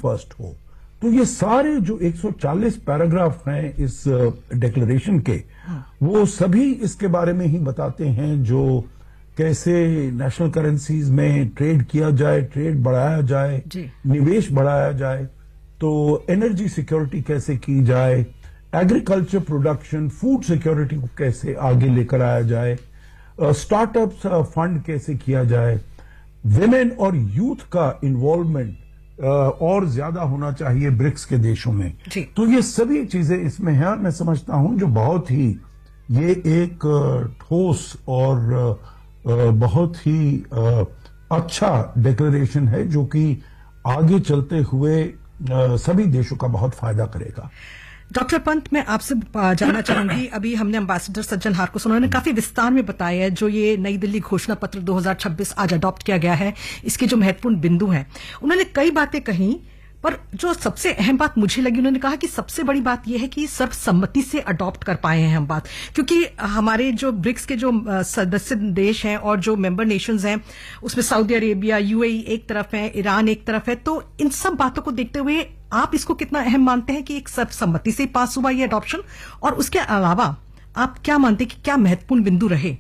First हो। तो ये सारे जो 140 पैराग्राफ हैं इस डिक्लेरेशन के, वो सभी इसके बारे में ही बताते हैं, जो कैसे नेशनल करेंसीज में ट्रेड किया जाए, ट्रेड बढ़ाया जाए, निवेश बढ़ाया जाए, तो एनर्जी सिक्योरिटी कैसे की जाए, एग्रीकल्चर प्रोडक्शन, फूड सिक्योरिटी को कैसे आगे लेकर आया जाए, स्टार्टअप्स फंड कैसे किया जाए, विमेन और यूथ का इन्वॉल्वमेंट और ज्यादा होना चाहिए ब्रिक्स के देशों में। तो ये सभी चीजें इसमें हैं। मैं समझता हूं जो बहुत ही ये एक ठोस और बहुत ही अच्छा डिक्लेरेशन है, जो कि आगे चलते हुए सभी देशों का बहुत फायदा करेगा। डॉक्टर पंत, मैं आपसे जानना चाहूंगी, अभी हमने एम्बेसडर सज्जन हार को सुना, उन्होंने काफी विस्तार में बताया है जो ये नई दिल्ली घोषणा पत्र 2026 आज अडॉप्ट किया गया है, इसके जो महत्वपूर्ण बिंदु हैं। उन्होंने कई बातें कही, पर जो सबसे अहम बात मुझे लगी, उन्होंने कहा कि सबसे बड़ी बात यह है कि सर्वसम्मति से अडॉप्ट कर पाए हैं हम बात, क्योंकि हमारे जो ब्रिक्स के जो सदस्य देश हैं और जो मेंबर नेशंस हैं, उसमें सऊदी अरेबिया, यूएई एक तरफ है, ईरान एक तरफ है, तो इन सब बातों को देखते हुए आप इसको कितना अहम मानते हैं कि एक सर्वसम्मति से पास हुआ ये अडॉप्शन, और उसके अलावा आप क्या मानते हैं कि क्या महत्वपूर्ण बिंदु रहे?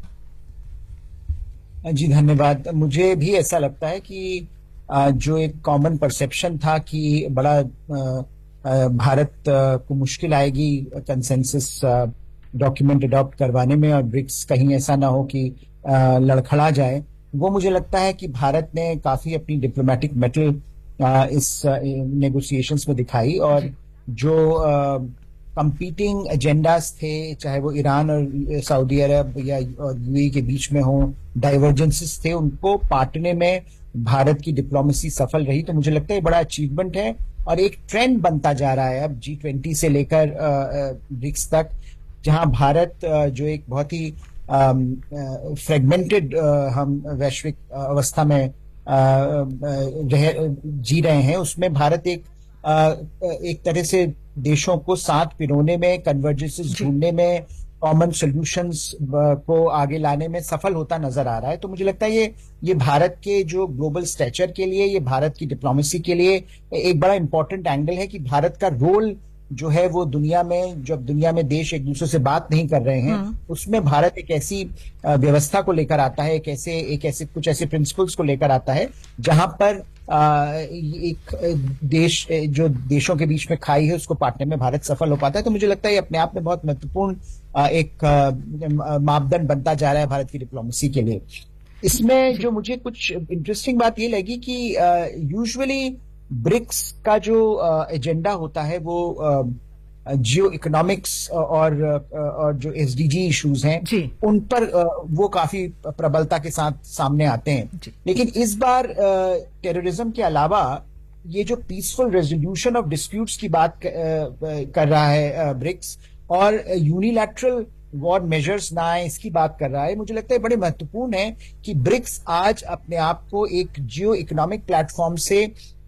जी धन्यवाद। मुझे भी ऐसा लगता है कि जो एक कॉमन परसेप्शन था कि बड़ा भारत को मुश्किल आएगी कंसेंसस डॉक्यूमेंट अडॉप्ट करवाने में, और ब्रिक्स कहीं ऐसा ना हो कि लड़खड़ा जाए, वो मुझे लगता है कि भारत ने काफी अपनी डिप्लोमेटिक मेटल इस नेगोशिएशंस में दिखाई, और जो कंपीटिंग एजेंडास थे, चाहे वो ईरान और सऊदी अरब या यूएई के बीच में हो, डाइवर्जेंसेस थे, उनको पाटने में भारत की डिप्लोमेसी सफल रही। तो मुझे लगता है बड़ा अचीवमेंट है, और एक ट्रेंड बनता जा रहा है अब G20 से लेकर ब्रिक्स तक, जहां भारत जो एक बहुत ही फ्रेगमेंटेड हम वैश्विक अवस्था में जी रहे हैं, उसमें भारत एक तरह से देशों को साथ पिरोने में, कन्वर्जेंसेस ढूंढने में, कॉमन सॉल्यूशंस को आगे लाने में सफल होता नजर आ रहा है। तो मुझे लगता है ये भारत के जो ग्लोबल स्टैचर के लिए, ये भारत की डिप्लोमेसी के लिए एक बड़ा इंपॉर्टेंट एंगल है कि भारत का रोल जो है वो दुनिया में, जब दुनिया में देश एक दूसरे से बात नहीं कर रहे हैं, उसमें भारत एक ऐसी व्यवस्था को लेकर आता है, कुछ ऐसे प्रिंसिपल्स को लेकर आता है, जहां पर एक देश, जो देशों के बीच में खाई है, उसको पाटने में भारत सफल हो पाता है। तो मुझे लगता है ये अपने आप में बहुत महत्वपूर्ण एक मापदंड बनता जा रहा है भारत की डिप्लोमेसी के लिए। इसमें जो मुझे कुछ इंटरेस्टिंग बात ये लगी कि यूजुअली ब्रिक्स का जो एजेंडा होता है वो जियो इकोनॉमिक्स और जो एसडीजी इश्यूज हैं उन पर वो काफी प्रबलता के साथ सामने आते हैं। लेकिन इस बार टेररिज्म के अलावा ये जो पीसफुल रेजोल्यूशन ऑफ डिस्प्यूट्स की बात कर रहा है ब्रिक्स, और यूनिलैटरल वॉर मेजर्स ना आए, इसकी बात कर रहा है। मुझे लगता है बड़े महत्वपूर्ण है कि ब्रिक्स आज अपने आप को एक जियो इकोनॉमिक प्लेटफॉर्म से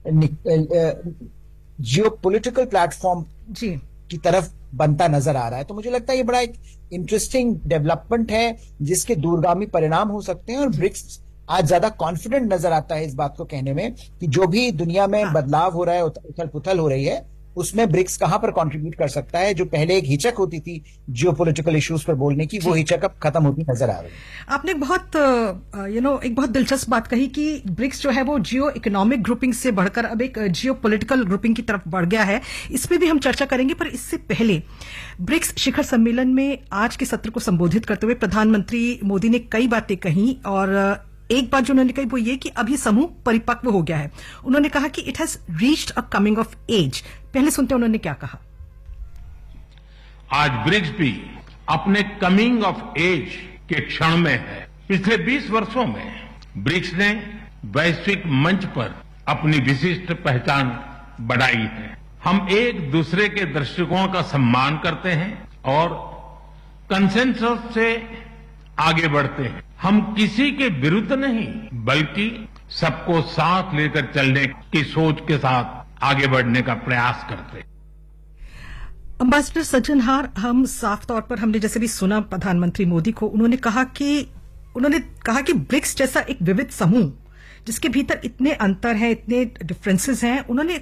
जियो पॉलिटिकल प्लेटफॉर्म की तरफ बनता नजर आ रहा है। तो मुझे लगता है ये बड़ा एक इंटरेस्टिंग डेवलपमेंट है जिसके दूरगामी परिणाम हो सकते हैं, और ब्रिक्स आज ज्यादा कॉन्फिडेंट नजर आता है इस बात को कहने में कि जो भी दुनिया में बदलाव हो रहा है, उथल पुथल हो रही है, उसमें ब्रिक्स कहां पर कंट्रीब्यूट कर सकता है। जो पहले एक हिचक होती थी जियोपॉलिटिकल इश्यूज पर बोलने की, वो हिचक अब खत्म होती नजर आ रही है। आपने एक बहुत दिलचस्प बात कही कि ब्रिक्स जो है वो जियो इकोनॉमिक ग्रुपिंग से बढ़कर अब एक जियोपॉलिटिकल ग्रुपिंग की तरफ बढ़ गया है। इस पे भी हम चर्चा करेंगे, पर इससे पहले ब्रिक्स शिखर सम्मेलन में आज के सत्र को संबोधित करते हुए प्रधानमंत्री मोदी ने कई बातें कही, और एक बात जो उन्होंने कही वो ये कि अब ये समूह परिपक्व हो गया है। उन्होंने कहा कि it has reached a coming of as. पहले सुनते हैं उन्होंने क्या कहा। आज ब्रिक्स भी अपने कमिंग ऑफ एज के क्षण में है। पिछले 20 वर्षों में ब्रिक्स ने वैश्विक मंच पर अपनी विशिष्ट पहचान बढ़ाई है। हम एक दूसरे के दृष्टिकोण का सम्मान करते हैं और कंसेंसस से आगे बढ़ते हैं। हम किसी के विरुद्ध नहीं, बल्कि सबको साथ लेकर चलने की सोच के साथ आगे बढ़ने का प्रयास करते हैं। एम्बेसडर सज्जन हार, हम साफ तौर पर हमने जैसे भी सुना प्रधानमंत्री मोदी को, उन्होंने कहा कि ब्रिक्स जैसा एक विविध समूह जिसके भीतर इतने अंतर हैं, इतने डिफरेंसेस हैं, उन्होंने